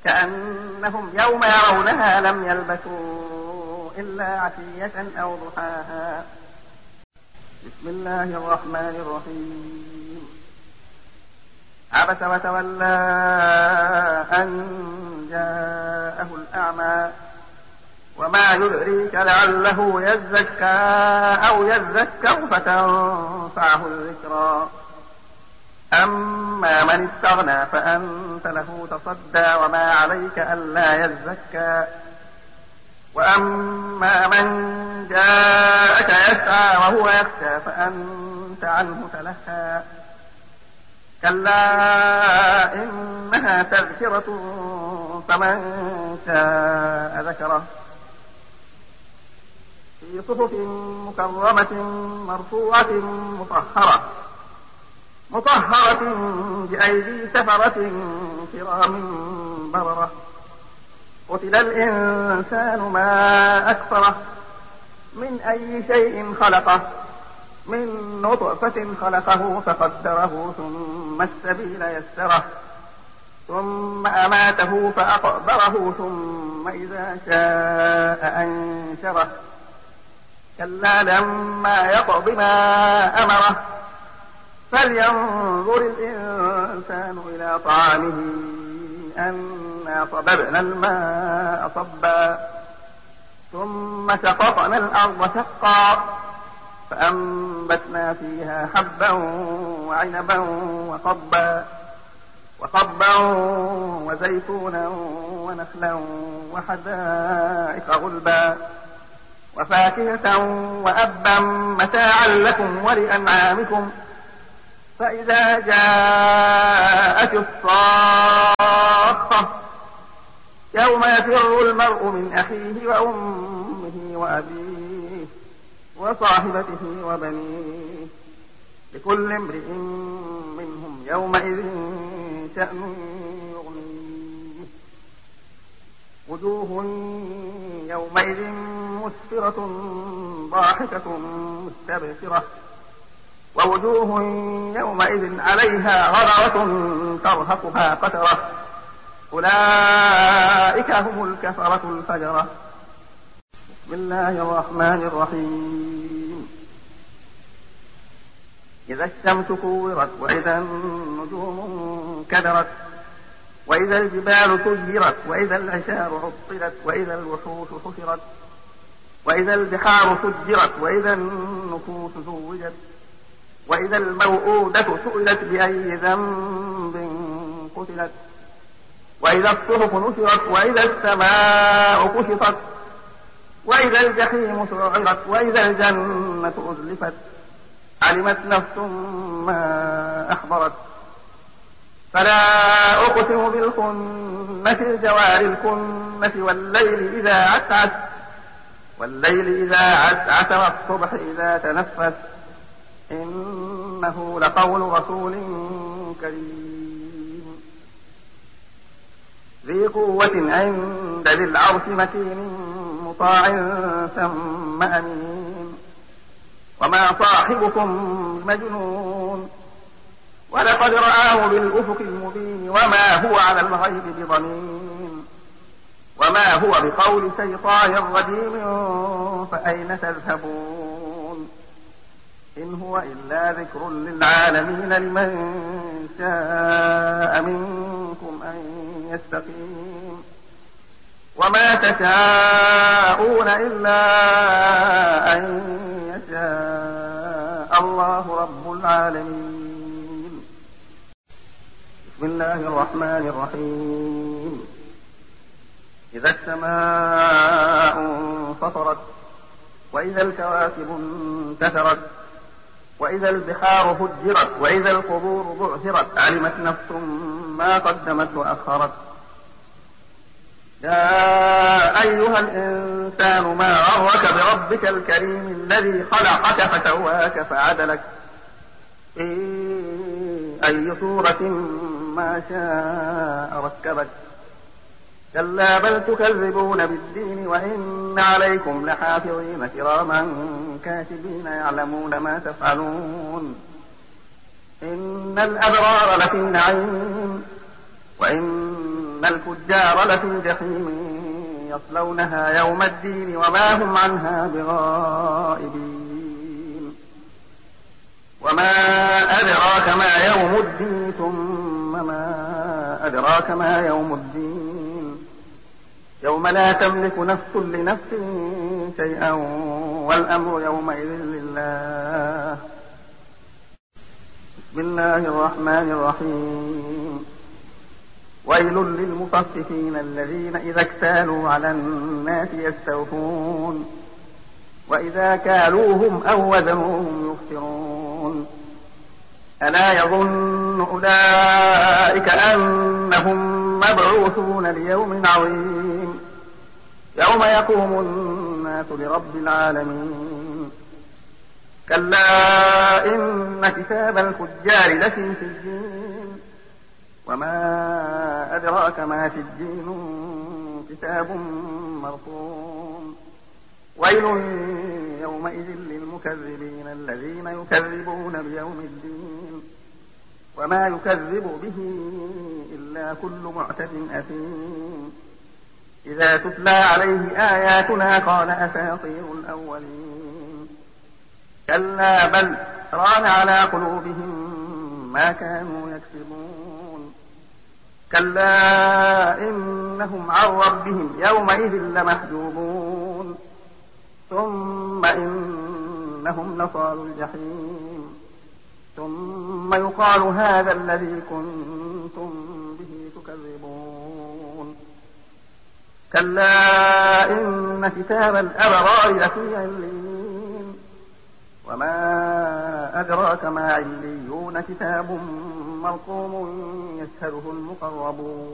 كأنهم يوم يرونها لم يلبثوا إلا عشية أو ضحاها. بسم الله الرحمن الرحيم. عبس وتولى أن جاءه الأعمى وما يدريك لعله يزكى أو يذكر فتنفعه الذكرى. أما من استغنى فأنت له تصدى وما عليك ألا يزكى. وأما من جاءك يسعى وهو يخشى فأنت عنه تلهى. كلا إنها تذكرة فمن شاء ذكره في صحف مكرمة مرفوعة مطهرة بأيدي سفرة كرام بررة. قتل الإنسان ما أكفره من أي شيء خلقه من نطفة خلقه فقدره ثم السبيل يسره ثم أماته فأقبره ثم إذا شاء أنشره. كلا لما يقض ما أمره فلينظر الإنسان إلى طعامه أنا صببنا الماء صبا ثم شققنا الأرض شقا فأنبتنا فيها حبا وعنبا وقضبا وزيتونا ونخلا وحدائق غلبا وفاكهة وأبا متاعا لكم ولأنعامكم. فإذا جاءت الصاخة يوم يفر المرء من أخيه وأمه وأبيه وصاحبته وبنيه لكل امرئ منهم يومئذ شأن يغنيه. وجوه يومئذ مسفرة ضاحكة مستبشرة ووجوه يومئذ عليها غبرة ترهقها قترة أولئك هم الكفرة الفجرة. بسم الله الرحمن الرحيم. إذا الشمس كورت وإذا النجوم كدرت وإذا الجبال سيرت وإذا العشار عطلت وإذا الوحوش حشرت وإذا البحار سجرت وإذا النفوس زوجت وإذا الموءودة سئلت بأي ذنب قتلت وإذا الصحف نشرت وإذا السماء كشطت وإذا الجحيم سعرت وإذا الجنة أزلفت علمت نفس ما أحضرت. فلا أقسم بالخنس الجوار الكنس والليل إذا عسعس والصبح إذا تنفس إنه لقول رسول كريم ذي قوة عند ذي العرش مكين مطاع ثم أمين. وما صاحبكم مجنون ولقد رآه بالأفق المبين وما هو على الغيب بضنين وما هو بقول شيطان رجيم فأين تذهبون إن هو إلا ذكر للعالمين لمن شاء منكم أن يستقيم. وما تشاءون إلا أن يشاء الله رب العالمين. بسم الله الرحمن الرحيم. إذا السماء انفطرت وإذا الكواكب انتثرت وإذا البحار فجرت وإذا القبور بعثرت علمت نفس ما قدمت وأخرت. يا أيها الإنسان ما غرك بربك الكريم الذي خلقك فسواك فعدلك في أي صورة ما شاء ركبك. كلا بل تكذبون بالدين وإن عليكم لحافظين كراما كاتبين يعلمون ما تفعلون. إن الأبرار لفي نعيم وإن الفجار لفي جحيم يصلونها يوم الدين وما هم عنها بغائبين وما أدراك ما يوم الدين ثم ما أدراك ما يوم الدين يوم لا تملك نفس لنفس شيئا والأمر يومئذ لله. بسم الله الرحمن الرحيم. ويل للمطففين الذين إذا اكتالوا على الناس يستوفون وإذا كالوهم أو وزنوهم يخسرون ألا يظن أولئك أنهم مبعوثون ليوم عظيم يوم يقوم الناس لرب العالمين كلا إن كتاب الفجار لفي سجين وما أدراك ما سجين كتاب مرقوم ويل يومئذ للمكذبين الذين يكذبون بيوم الدين وما يكذب به إلا كل معتد أثيم إذا تتلى عليه آياتنا قال أساطير الأولين كلا بل ران على قلوبهم ما كانوا يكسبون كلا إنهم عن ربهم يومئذ لمحجوبون ثم إنهم لصالوا الجحيم ثم يقال هذا الذي كنتم به تكذبون كلا إن كتاب الأبرار لفي عليين وما أدراك ما عليون كتاب مرقوم يشهده المقربون